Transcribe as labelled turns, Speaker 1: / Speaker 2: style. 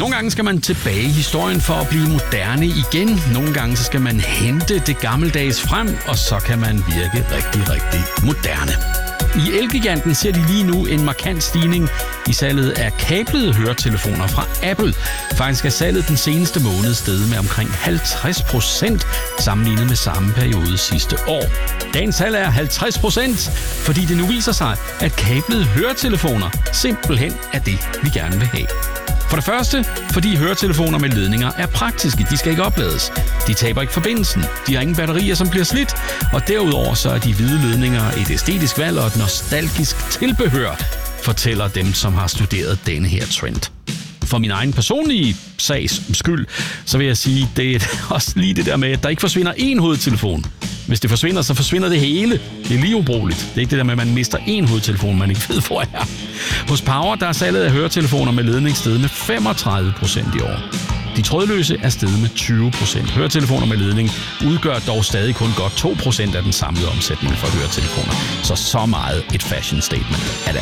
Speaker 1: Nogle gange skal man tilbage i historien for at blive moderne igen. Nogle gange så skal man hente det gammeldags frem, og så kan man virke rigtig, rigtig moderne. I Elgiganten ser de lige nu en markant stigning i salget af kablede høretelefoner fra Apple. Faktisk er salget den seneste måned steget med omkring 50% sammenlignet med samme periode sidste år. Dagens salg er 50%, fordi det nu viser sig, at kablede høretelefoner simpelthen er det, vi gerne vil have. For det første, fordi høretelefoner med ledninger er praktiske. De skal ikke oplades. De taber ikke forbindelsen. De har ingen batterier, som bliver slidt. Og derudover så er de hvide ledninger et æstetisk valg og et nostalgisk tilbehør, fortæller dem, som har studeret denne her trend. For min egen personlige sags skyld, så vil jeg sige, det er også lige det der med, at der ikke forsvinder én hovedtelefon. Hvis det forsvinder, så forsvinder det hele. Det er lige ubrugeligt. Det er ikke det der med, at man mister én hovedtelefon, man ikke ved, hvor er. Hos Power, der er salget af høretelefoner med ledning steget med 35% i år. De trådløse er steget med 20%. Høretelefoner med ledning udgør dog stadig kun godt 2% af den samlede omsætning for høretelefoner. Så meget et fashion statement er det